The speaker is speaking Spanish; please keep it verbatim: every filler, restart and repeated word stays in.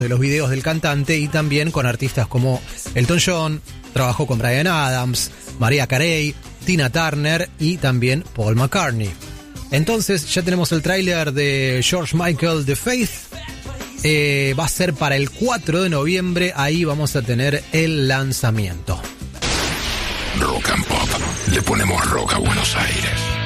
de los videos del cantante y también con artistas como Elton John, trabajó con Bryan Adams, Mariah Carey, Tina Turner y también Paul McCartney. Entonces ya tenemos el tráiler de George Michael, The Faith. Eh, va a ser para el cuatro de noviembre, ahí vamos a tener el lanzamiento. Rock and Pop, le ponemos rock a Buenos Aires.